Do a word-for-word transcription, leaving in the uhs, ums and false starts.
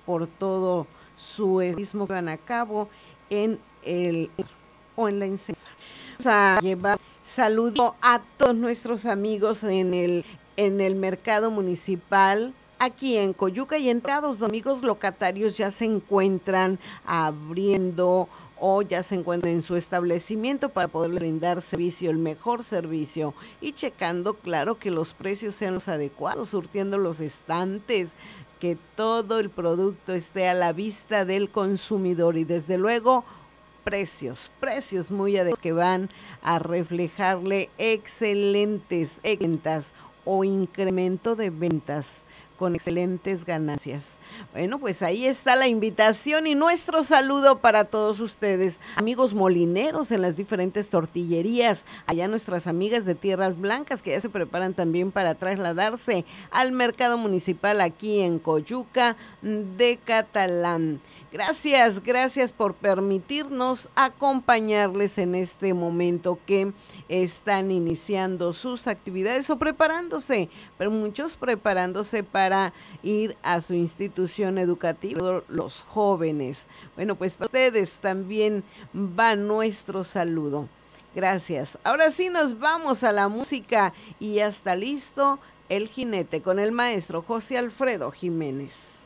por todo su turismo que van a cabo en el o en la enseñanza. Vamos a llevar saludo a todos nuestros amigos en el en el mercado municipal aquí en Coyuca, y en todos los domingos locatarios ya se encuentran abriendo o ya se encuentran en su establecimiento para poder brindar servicio, el mejor servicio, y checando, claro, que los precios sean los adecuados, surtiendo los estantes, que todo el producto esté a la vista del consumidor y desde luego precios, precios muy adecuados que van a reflejarle excelentes ventas o incremento de ventas con excelentes ganancias. Bueno, pues ahí está la invitación y nuestro saludo para todos ustedes, amigos molineros en las diferentes tortillerías, allá nuestras amigas de Tierras Blancas que ya se preparan también para trasladarse al mercado municipal aquí en Coyuca de Catalán. Gracias, gracias por permitirnos acompañarles en este momento que están iniciando sus actividades o preparándose, pero muchos preparándose para ir a su institución educativa, los jóvenes. Bueno, pues para ustedes también va nuestro saludo. Gracias. Ahora sí nos vamos a la música y ya está listo El Jinete con el maestro José Alfredo Jiménez.